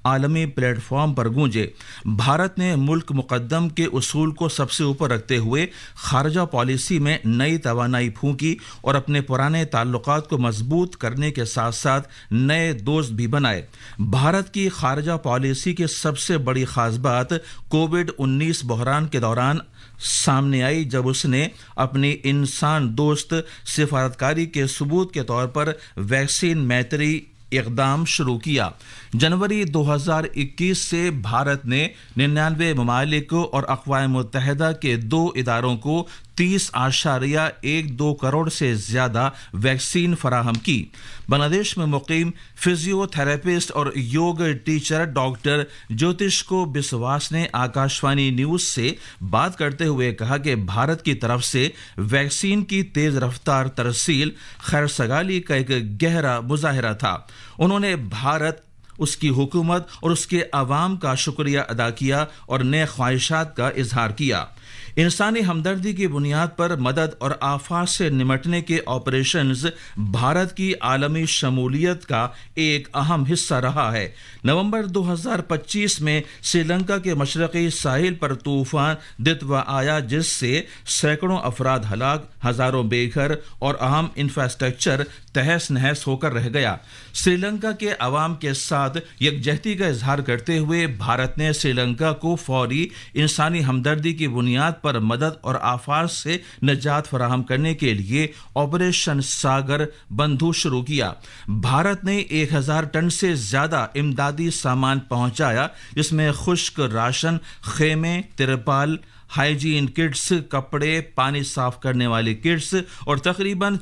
आलमी प्लेटफॉर्म पर गूंजे। भारत ने मुल्क मुकद्दम के उसूल को सबसे ऊपर रखते हुए खारजा पॉलिसी में नई तवानाई फूंकी और अपने पुराने ताल्लुकात को मजबूत करने के साथ साथ नए दोस्त भी बनाए। भारत की खारजा पॉलिसी की सबसे बड़ी खास बात कोविड-19 बहरान के दौरान सामने आई, जब उसने अपनी इंसान दोस्त सिफारतकारी के सबूत के तौर पर वैक्सीन मैत्री इक़दाम शुरू किया। जनवरी 2021 से भारत ने 99 ममालिक और अक़वाम मुत्तहिदा के 2 इदारों को 30.12 करोड़ से ज़्यादा वैक्सीन फराहम की। बांग्लादेश में मुकीम फिजियोथेरेपिस्ट और योग टीचर डॉक्टर ज्योतिष को बिस्वास ने आकाशवाणी न्यूज़ से बात करते हुए कहा कि भारत की तरफ से वैक्सीन की तेज़ रफ्तार तरसील खैरसगाली का एक गहरा मुजाहिरा था। उन्होंने भारत, उसकी हुकूमत और उसके अवाम का शुक्रिया अदा किया और नए ख्वाहिशात का इजहार किया। इंसानी हमदर्दी की बुनियाद पर मदद और आफात से निमटने के ऑपरेशंस भारत की आलमी शमूलियत का एक अहम हिस्सा रहा है। नवंबर 2025 में श्रीलंका के मशरक़ी साहिल पर तूफान दितवा आया, जिससे सैकड़ों अफराद हलाक, हजारों बेघर और अहम इंफ्रास्ट्रक्चर तहस नहस होकर रह गया। श्रीलंका के अवाम के साथ यकजहती का इजहार करते हुए भारत ने श्रीलंका को फौरी इंसानी हमदर्दी की बुनियाद पर मदद और आफात से निजात फराहम करने के लिए ऑपरेशन सागर बंधु शुरू किया। भारत ने 1000 टन से ज्यादा इमदादी सामान पहुंचाया, जिसमें खुश्क राशन, खेमे, तिरपाल, हाइजीन किट्स, कपड़े, पानी साफ करने वाली किट्स और तकरीबन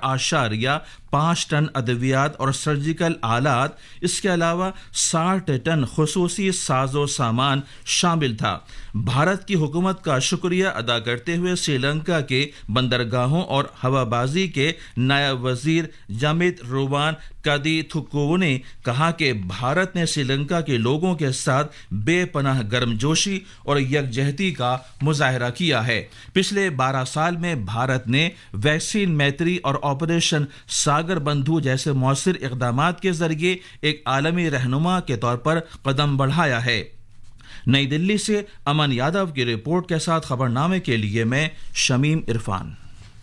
4.5 टन अद्वियात और सर्जिकल आलात, इसके अलावा 60 टन खुसूसी साजो सामान शामिल था। भारत की हुकूमत का शुक्रिया अदा करते हुए श्रीलंका के बंदरगाहों और हवाबाजी के नायब वजीर जमित रुवान कदी थुक्को ने कहा कि भारत ने श्रीलंका के लोगों के साथ बेपनाह गर्मजोशी और यकजहती का मुजाहरा किया है। पिछले 12 साल में भारत ने वैक्सीन मैत्री और ऑपरेशन सागर बंधु जैसे मौसर इक़दामात के जरिए एक आलमी रहनुमा के तौर पर कदम बढ़ाया है। नई दिल्ली से अमन यादव की रिपोर्ट के साथ खबरनामे के लिए मैं शमीम इरफान।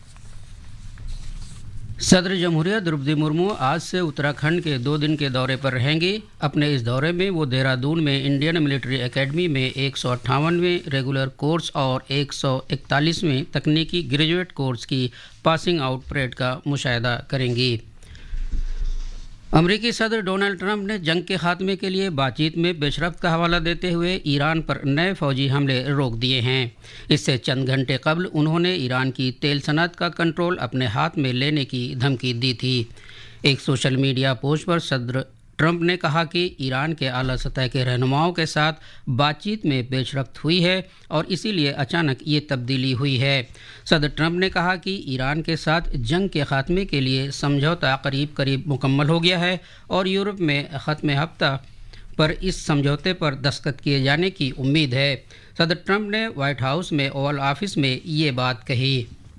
सदर जमहूरिया द्रौपदी मुर्मू आज से उत्तराखंड के 2 दिन के दौरे पर रहेंगी। अपने इस दौरे में वो देहरादून में इंडियन मिलिट्री एकेडमी में 158वें रेगुलर कोर्स और 141वें तकनीकी ग्रेजुएट कोर्स की पासिंग आउट परेड का मुशाहिदा करेंगी। अमेरिकी सदर डोनाल्ड ट्रंप ने जंग के खात्मे के लिए बातचीत में पेशरफ्त का हवाला देते हुए ईरान पर नए फौजी हमले रोक दिए हैं। इससे चंद घंटे कबल उन्होंने ईरान की तेल सनअत का कंट्रोल अपने हाथ में लेने की धमकी दी थी। एक सोशल मीडिया पोस्ट पर सदर ट्रंप ने कहा कि ईरान के आला सतह के रहनुमाओं के साथ बातचीत में पेशरफ्त हुई है और इसीलिए अचानक ये तब्दीली हुई है। सदर ट्रंप ने कहा कि ईरान के साथ जंग के खात्मे के लिए समझौता करीब करीब मुकम्मल हो गया है और यूरोप में ख़त्म हफ्ता पर इस समझौते पर दस्तखत किए जाने की उम्मीद है। सदर ट्रंप ने व्हाइट हाउस में ओवल ऑफिस में ये बात कही।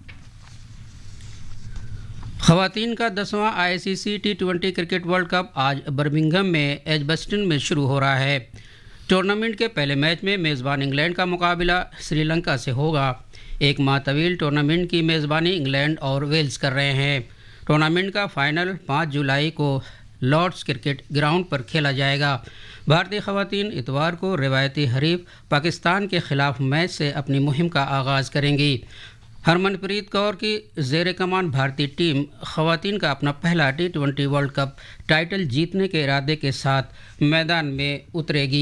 ख़वातीन का 10वां ICC T20 cricket world cup आज बर्मिंघम में एजबस्टन में शुरू हो रहा है। टूर्नामेंट के पहले मैच में मेज़बान इंग्लैंड का मुकाबला श्रीलंका से होगा। एक माह तवील टूर्नामेंट की मेज़बानी इंग्लैंड और वेल्स कर रहे हैं। टूर्नामेंट का फाइनल 5 जुलाई को लॉर्ड्स क्रिकेट ग्राउंड पर खेला जाएगा। भारतीय ख़वातीन इतवार को रिवायती हरीफ पाकिस्तान के ख़िलाफ़ मैच से अपनी मुहिम का आगाज़ करेंगी। हरमनप्रीत कौर की ज़ेर कमान भारतीय टीम ख़वातीन का अपना पहला T20 वर्ल्ड कप टाइटल जीतने के इरादे के साथ मैदान में उतरेगी।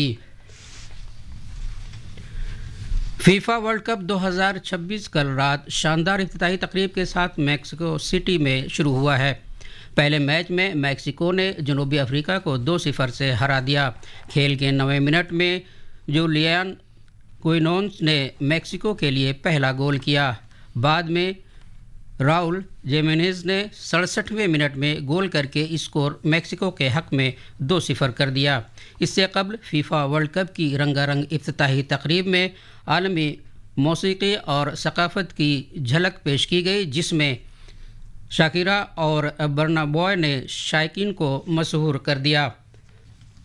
फीफा वर्ल्ड कप 2026 कल रात शानदार इफ्तिताही तकरीब के साथ मैक्सिको सिटी में शुरू हुआ है। पहले मैच में मैक्सिको ने जनूबी अफ्रीका को 2-0 से हरा दिया। खेल के 9वें मिनट में जूलियन क्विनोन्स ने मैक्सिको के लिए पहला गोल किया। बाद में राउल जेमेनेज ने 67वें मिनट में गोल करके स्कोर मैक्सिको के हक में 2-0 कर दिया। इससे कबल फीफा वर्ल्ड कप की रंगारंग इफ्तिताही तकरीब में आलमी मौसीकी और सकाफत की झलक पेश की गई, जिसमें शाकिरा और बर्ना बॉय ने शायकीन को मशहूर कर दिया।